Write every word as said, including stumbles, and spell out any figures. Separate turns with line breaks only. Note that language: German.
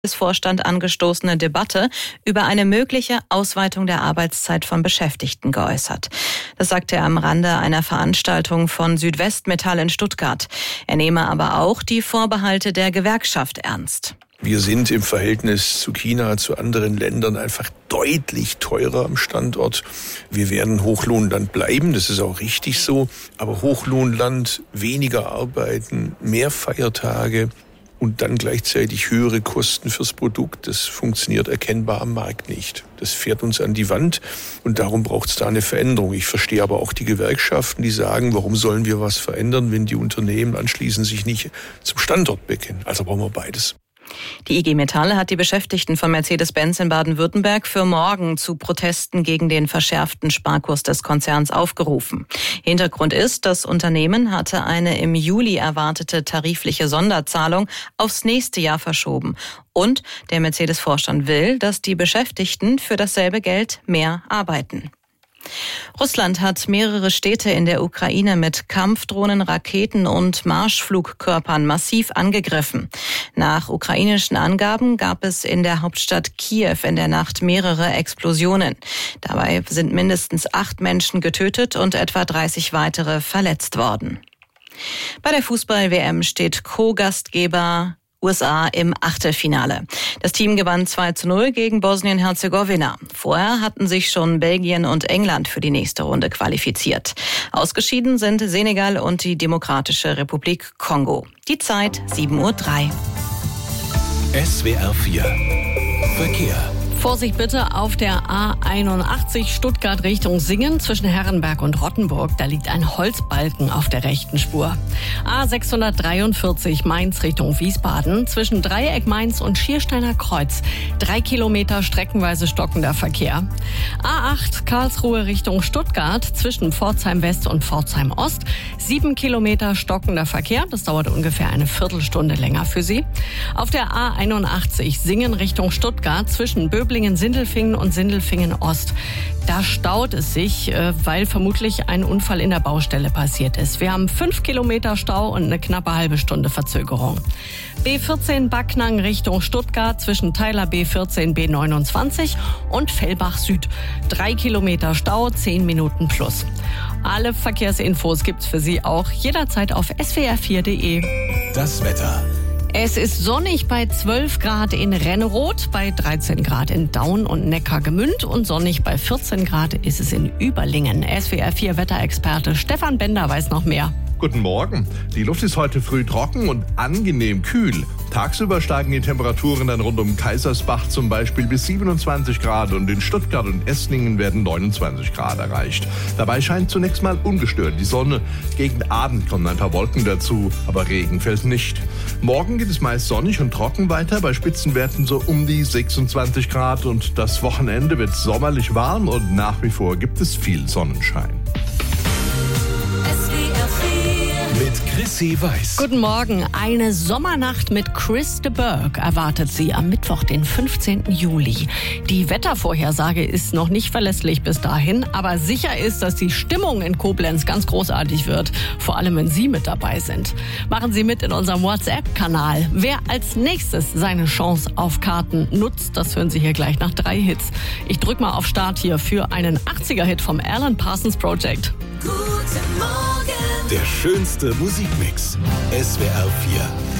Vorstand angestoßene Debatte über eine mögliche Ausweitung der Arbeitszeit von Beschäftigten geäußert. Das sagte er am Rande einer Veranstaltung von Südwestmetall in Stuttgart. Er nehme aber auch die Vorbehalte der Gewerkschaft ernst.
Wir sind im Verhältnis zu China, zu anderen Ländern einfach deutlich teurer am Standort. Wir werden Hochlohnland bleiben, das ist auch richtig so. Aber Hochlohnland, weniger arbeiten, mehr Feiertage und dann gleichzeitig höhere Kosten fürs Produkt, das funktioniert erkennbar am Markt nicht. Das fährt uns an die Wand und darum braucht es da eine Veränderung. Ich verstehe aber auch die Gewerkschaften, die sagen, warum sollen wir was verändern, wenn die Unternehmen anschließend sich nicht zum Standort bekennen. Also brauchen wir beides.
Die I G Metall hat die Beschäftigten von Mercedes-Benz in Baden-Württemberg für morgen zu Protesten gegen den verschärften Sparkurs des Konzerns aufgerufen. Hintergrund ist, das Unternehmen hatte eine im Juli erwartete tarifliche Sonderzahlung aufs nächste Jahr verschoben. Und der Mercedes-Vorstand will, dass die Beschäftigten für dasselbe Geld mehr arbeiten. Russland hat mehrere Städte in der Ukraine mit Kampfdrohnen, Raketen und Marschflugkörpern massiv angegriffen. Nach ukrainischen Angaben gab es in der Hauptstadt Kiew in der Nacht mehrere Explosionen. Dabei sind mindestens acht Menschen getötet und etwa dreißig weitere verletzt worden. Bei der Fußball-W M steht Co-Gastgeber U S A im Achtelfinale. Das Team gewann zwei zu null gegen Bosnien-Herzegowina. Vorher hatten sich schon Belgien und England für die nächste Runde qualifiziert. Ausgeschieden sind Senegal und die Demokratische Republik Kongo. Die Zeit sieben Uhr drei.
S W R vier Verkehr.
Vorsicht bitte auf der A einundachtzig Stuttgart Richtung Singen zwischen Herrenberg und Rottenburg. Da liegt ein Holzbalken auf der rechten Spur. A sechshundertdreiundvierzig Mainz Richtung Wiesbaden zwischen Dreieck Mainz und Schiersteiner Kreuz. Drei Kilometer streckenweise stockender Verkehr. A acht Karlsruhe Richtung Stuttgart zwischen Pforzheim West und Pforzheim Ost. Sieben Kilometer stockender Verkehr. Das dauert ungefähr eine Viertelstunde länger für Sie. Auf der A einundachtzig Singen Richtung Stuttgart zwischen Böblingen, Sindelfingen und Sindelfingen Ost. Da staut es sich, weil vermutlich ein Unfall in der Baustelle passiert ist. Wir haben fünf Kilometer Stau und eine knappe halbe Stunde Verzögerung. B vierzehn Backnang Richtung Stuttgart zwischen Teiler B vierzehn B neunundzwanzig und Fellbach Süd. Drei Kilometer Stau, zehn Minuten plus. Alle Verkehrsinfos gibt's für Sie auch jederzeit auf S W R vier Punkt de.
Das Wetter.
Es ist sonnig bei zwölf Grad in Renneroth, bei dreizehn Grad in Daun und Neckargemünd und sonnig bei vierzehn Grad ist es in Überlingen. S W R vier Wetterexperte Stefan Bender weiß noch mehr.
Guten Morgen. Die Luft ist heute früh trocken und angenehm kühl. Tagsüber steigen die Temperaturen dann rund um Kaisersbach zum Beispiel bis siebenundzwanzig Grad und in Stuttgart und Esslingen werden neunundzwanzig Grad erreicht. Dabei scheint zunächst mal ungestört die Sonne. Gegen Abend kommen ein paar Wolken dazu, aber Regen fällt nicht. Morgen geht es meist sonnig und trocken weiter, bei Spitzenwerten so um die sechsundzwanzig Grad und das Wochenende wird sommerlich warm und nach wie vor gibt es viel Sonnenschein.
Mit Chrissy Weiß.
Guten Morgen. Eine Sommernacht mit Chris de Burgh erwartet Sie am Mittwoch, den fünfzehnten Juli. Die Wettervorhersage ist noch nicht verlässlich bis dahin, aber sicher ist, dass die Stimmung in Koblenz ganz großartig wird. Vor allem, wenn Sie mit dabei sind. Machen Sie mit in unserem WhatsApp-Kanal. Wer als nächstes seine Chance auf Karten nutzt, das hören Sie hier gleich nach drei Hits. Ich drück mal auf Start hier für einen achtziger-Hit vom Alan Parsons Project.
Guten Morgen. Der schönste Musikmix. S W R vier.